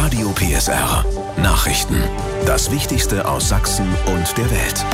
Radio PSR. Nachrichten. Das Wichtigste aus Sachsen und der Welt.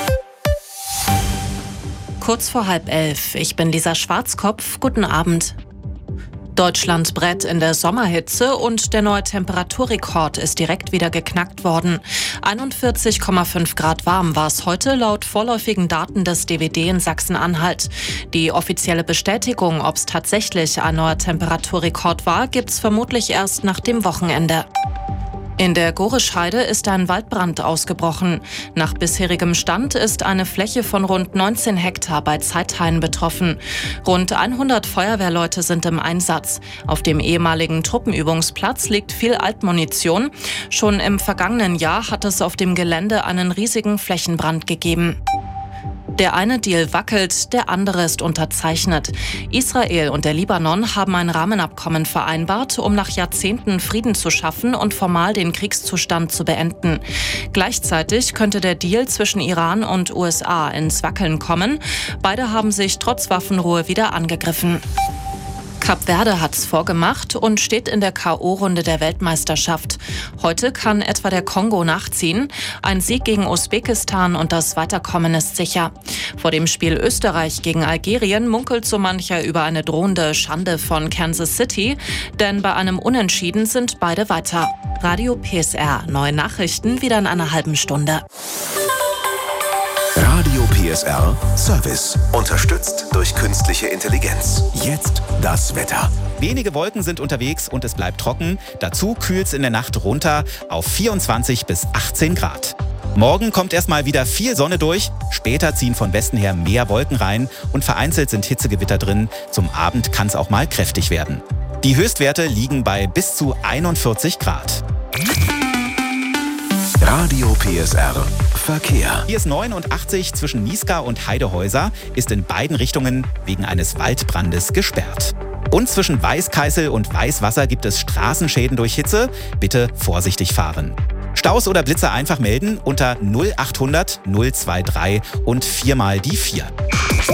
Kurz vor 10:30. Ich bin Lisa Schwarzkopf. Guten Abend. Deutschland brät in der Sommerhitze und der neue Temperaturrekord ist direkt wieder geknackt worden. 41,5 Grad warm war es heute laut vorläufigen Daten des DWD in Sachsen-Anhalt. Die offizielle Bestätigung, ob es tatsächlich ein neuer Temperaturrekord war, gibt's vermutlich erst nach dem Wochenende. In der Gorescheide ist ein Waldbrand ausgebrochen. Nach bisherigem Stand ist eine Fläche von rund 19 Hektar bei Zeithain betroffen. Rund 100 Feuerwehrleute sind im Einsatz. Auf dem ehemaligen Truppenübungsplatz liegt viel Altmunition. Schon im vergangenen Jahr hat es auf dem Gelände einen riesigen Flächenbrand gegeben. Der eine Deal wackelt, der andere ist unterzeichnet. Israel und der Libanon haben ein Rahmenabkommen vereinbart, um nach Jahrzehnten Frieden zu schaffen und formal den Kriegszustand zu beenden. Gleichzeitig könnte der Deal zwischen Iran und USA ins Wackeln kommen. Beide haben sich trotz Waffenruhe wieder angegriffen. Kap Verde hat's vorgemacht und steht in der K.O.-Runde der Weltmeisterschaft. Heute kann etwa der Kongo nachziehen. Ein Sieg gegen Usbekistan und das Weiterkommen ist sicher. Vor dem Spiel Österreich gegen Algerien munkelt so mancher über eine drohende Schande von Kansas City, denn bei einem Unentschieden sind beide weiter. Radio PSR, neue Nachrichten wieder in einer halben Stunde. Radio PSR Service. Unterstützt durch künstliche Intelligenz. Jetzt das Wetter. Wenige Wolken sind unterwegs und es bleibt trocken. Dazu kühlt's in der Nacht runter auf 24 bis 18 Grad. Morgen kommt erstmal wieder viel Sonne durch. Später ziehen von Westen her mehr Wolken rein und vereinzelt sind Hitzegewitter drin. Zum Abend kann es auch mal kräftig werden. Die Höchstwerte liegen bei bis zu 41 Grad. Radio PSR Verkehr. Hier ist 89 zwischen Niesgar und Heidehäuser, ist in beiden Richtungen wegen eines Waldbrandes gesperrt. Und zwischen Weißkeißel und Weißwasser gibt es Straßenschäden durch Hitze. Bitte vorsichtig fahren. Staus oder Blitze einfach melden unter 0800 023 und 4 mal die 4.